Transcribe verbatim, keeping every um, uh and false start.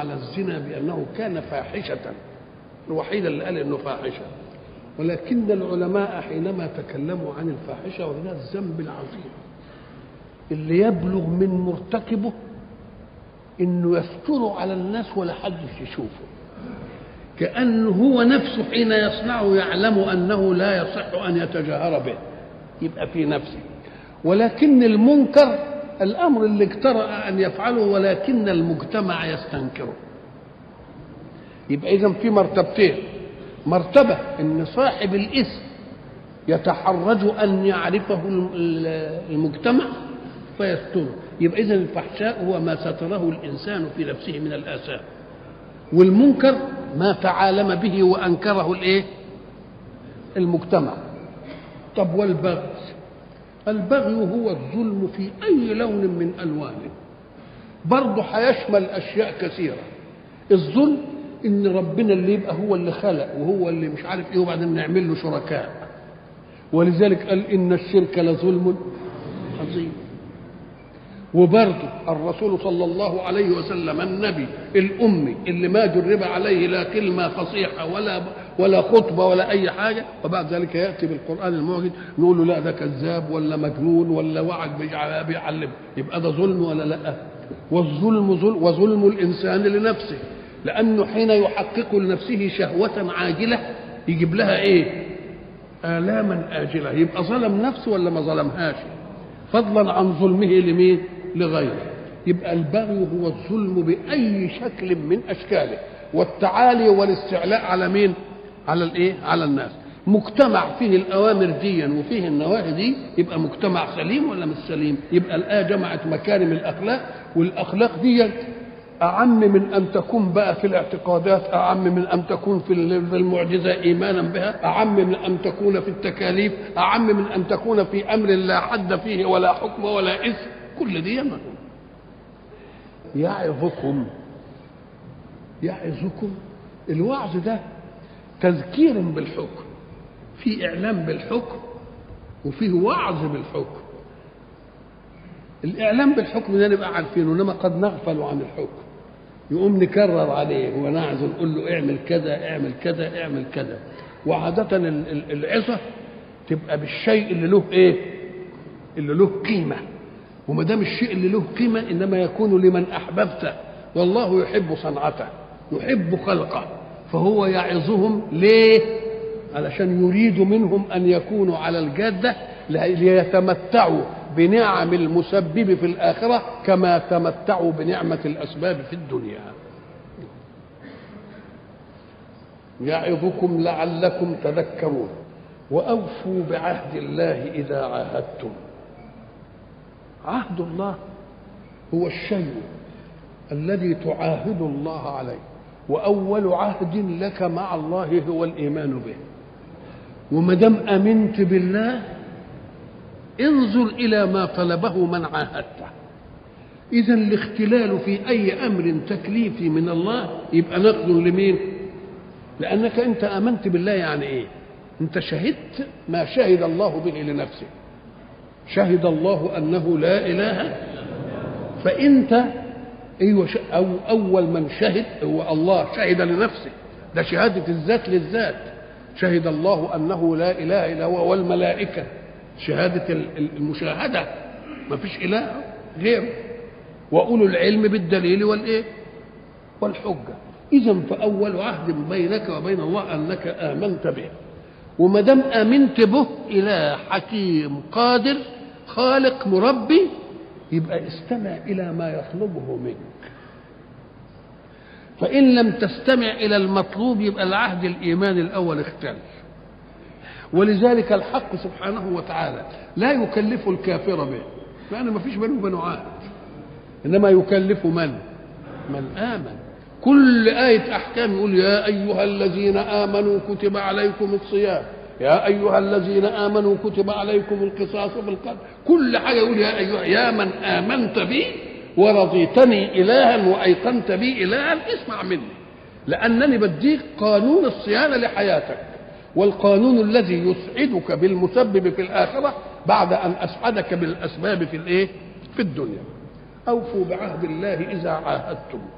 على الزنا بأنه كان فاحشة، الوحيد اللي قال إنه فاحشة، ولكن العلماء حينما تكلموا عن الفاحشة وهذا الذنب العظيم اللي يبلغ من مرتكبه إنه يستر على الناس ولا حد يشوفه، كأنه هو نفسه حين يصنعه يعلم أنه لا يصح أن يتجاهر به، يبقى في نفسه. ولكن المنكر الأمر اللي اجترأ أن يفعله ولكن المجتمع يستنكره. يبقى إذن في مرتبتين، مرتبة إن صاحب الإثم يتحرج أن يعرفه المجتمع فيستره، يبقى إذن الفحشاء هو ما ستره الإنسان في نفسه من الآثام، والمنكر ما تعالم به وأنكره الإيه؟ المجتمع. طب والبغي؟ البغي هو الظلم في أي لون من ألوانه، برضه هيشمل أشياء كثيرة. الظلم إن ربنا اللي يبقى هو اللي خلق وهو اللي مش عارف إيه وبعدين نعمل له شركاء، ولذلك قال إن الشرك لظلم عظيم. وبرضه الرسول صلى الله عليه وسلم النبي الأمي اللي ما جرب عليه لا كلمة فصيحة ولا ولا خطبة ولا أي حاجة، وبعد ذلك يأتي بالقرآن المعجز نقول له لا ده كذاب ولا مجنون ولا وعد بيعلم، يبقى ده ظلم ولا لا؟ والظلم ظلم، وظلم الإنسان لنفسه، لأنه حين يحقق لنفسه شهوة عاجلة يجيب لها إيه؟ آلاما آجلة، يبقى ظلم نفسه ولا ما ظلمهاش؟ فضلا عن ظلمه لمين؟ لغيره. يبقى البغي هو الظلم بأي شكل من أشكاله، والتعالي والاستعلاء على مين؟ على الإيه؟ على الناس. مجتمع فيه الأوامر دي وفيه النواهي دي يبقى مجتمع سليم ولا مش سليم؟ يبقى الآية جمعت مكارم الأخلاق، والأخلاق دي أعم من أن تكون بقى في الاعتقادات، أعم من أن تكون في المعجزة إيمانا بها، أعم من أن تكون في التكاليف، أعم من أن تكون في أمر لا حد فيه ولا حكم ولا إثم، كل دي يمن. يعظكم، يعظكم الوعظ ده تذكير بالحكم، في إعلام بالحكم وفيه وعظ بالحكم. الإعلام بالحكم ده نبقى عارفينه، إنما قد نغفل عن الحكم، يقوم نكرر عليه ونعظ نقول له اعمل كذا اعمل كذا اعمل كذا. وعادة العظة تبقى بالشيء اللي له ايه؟ اللي له قيمة، وما دام الشيء اللي له قيمة إنما يكون لمن أحببته، والله يحب صنعته يحب خلقه، فهو يعظهم ليه؟ علشان يريد منهم أن يكونوا على الجادة ليتمتعوا بنعم المسبب في الآخرة كما تمتعوا بنعمة الأسباب في الدنيا. يعظكم لعلكم تذكرون وأوفوا بعهد الله إذا عاهدتم. عهد الله هو الشيء الذي تعاهد الله عليه، وأول عهد لك مع الله هو الإيمان به، وما دام آمنت بالله انظر إلى ما طلبه من عاهدته. إذا الاختلال في أي أمر تكليفي من الله يبقى نقد لمين؟ لأنك أنت آمنت بالله، يعني إيه؟ أنت شهدت ما شهد الله به لنفسه، شهد الله أنه لا إله، فأنت أيوة أو أول من شهد هو الله، شهد لنفسه، ده شهادة الذات للذات، شهد الله أنه لا إله إلا هو، والملائكة شهادة المشاهدة ما فيش إله غيره، وأولو العلم بالدليل والإيه؟ والحجة. إذن فأول عهد بينك وبين الله أنك آمنت به، وما دام آمنت به إله حكيم قادر خالق مربي، يبقى استمع إلى ما يطلبه منك. فإن لم تستمع إلى المطلوب يبقى العهد الإيمان الأول اختل. ولذلك الحق سبحانه وتعالى لا يكلف الكافر به، لأن ما فيش بينه وبينه عهد، إنما يكلف من؟ من آمن. كل آية أحكام يقول يا أيها الذين آمنوا كتب عليكم الصيام، يا أيها الذين آمنوا كتب عليكم القصاص بالقتل، كل حاجة يقول يا أيها، يا من آمنت بي ورضيتني إلها وأيقنت بي إلها اسمع مني، لأنني بديك قانون الصيانة لحياتك، والقانون الذي يسعدك بالمسبب في الآخرة بعد أن أسعدك بالأسباب في الإيه؟ في الدنيا. أوفوا بعهد الله إذا عاهدتم.